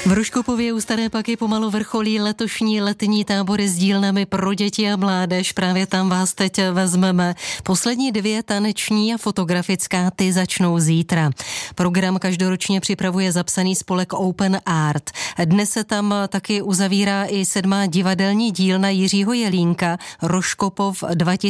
V Rožkopově u Staré Paky pomalu vrcholí letošní letní tábory s dílnami pro děti a mládež. Právě tam vás teď vezmeme. Poslední 2 taneční a fotografická ty začnou zítra. Program každoročně připravuje zapsaný spolek Open Art. Dnes se tam taky uzavírá i 7. divadelní dílna Jiřího Jelínka Rožkopov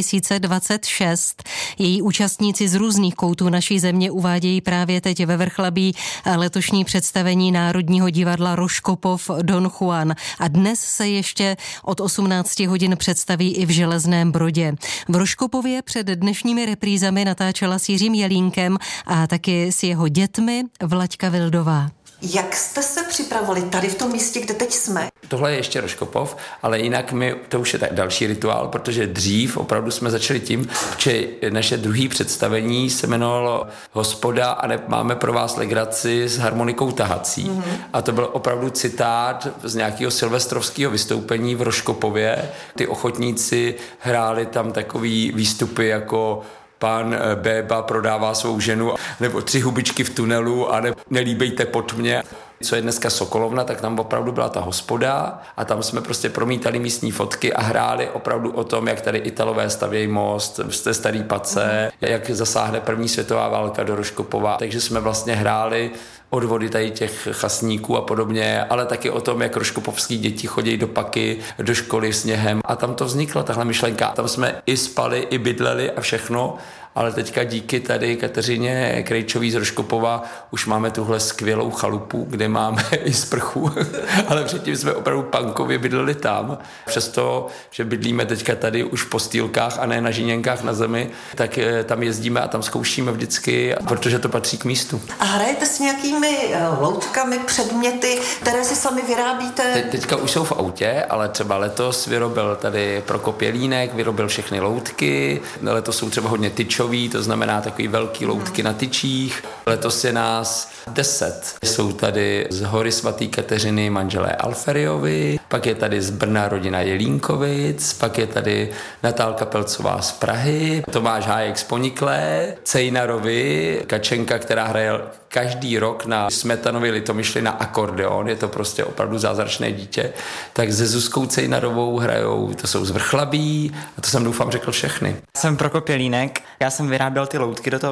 2026. Její účastníci z různých koutů naší země uvádějí právě teď ve Vrchlabí letošní představení Národního divadla Rožkopov Don Juan. A dnes se ještě od 18 hodin představí i v Železném Brodě. V Rožkopově před dnešními reprízami natáčela s Jiřím Jelínkem a taky s jeho dětmi Vlaďka Vildová. Jak jste se připravovali tady v tom místě, kde teď jsme? Tohle je ještě Rožkopov, ale jinak to už je tak další rituál, protože dřív opravdu jsme začali tím, že naše druhé představení se jmenovalo Hospoda a máme pro vás legraci s harmonikou tahací. A to byl opravdu citát z nějakého silvestrovského vystoupení v Rožkopově. Ty ochotníci hráli tam takový výstupy jako Pan Béba prodává svou ženu, nebo 3 hubičky v tunelu a nelíbejte pod mě. Co je dneska Sokolovna, tak tam opravdu byla ta hospoda a tam jsme prostě promítali místní fotky a hráli opravdu o tom, jak tady Italové stavějí most z té Starý Pace, jak zasáhne první světová válka do Rožkopova. Takže jsme vlastně hráli odvody tady těch chasníků a podobně, ale taky o tom, jak rožkopovský děti chodí do Paky, do školy sněhem. A tam to vznikla, tahle myšlenka. Tam jsme i spali, i bydleli a všechno, ale teďka díky tady Kateřině Krejčový z Rožkopova už máme tuhle skvělou chalupu, kde máme i sprchu, ale předtím jsme opravdu punkově bydleli tam. Přesto, že bydlíme teďka tady už v postýlkách a ne na žíněnkách na zemi, tak tam jezdíme a tam zkoušíme vždycky, protože to patří k místu. A hrajete s nějakými loutkami, předměty, které si sami vyrábíte? Teďka už jsou v autě, ale třeba letos vyrobil tady Prokop Jelínek, vyrobil všechny loutky, letos jsou třeba hodně tyčové, to znamená takový velký loutky na tyčích. Letos je nás 10. Jsou tady z Hory svatý Kateřiny manželé Alferiovi, pak je tady z Brna rodina Jelínkovic, pak je tady Natálka Pelcová z Prahy, Tomáš Hájek z Poniklé, Cejnarovi, Kačenka, která hraje každý rok na Smetanovi Litomyšli na akordeon, je to prostě opravdu zázračné dítě, tak se Zuzkou Cejnarovou hrajou, to jsou z Vrchlabí a to jsem doufám řekl všechny. Jsem Prokop Jelínek, já jsem vyráběl ty loutky do toho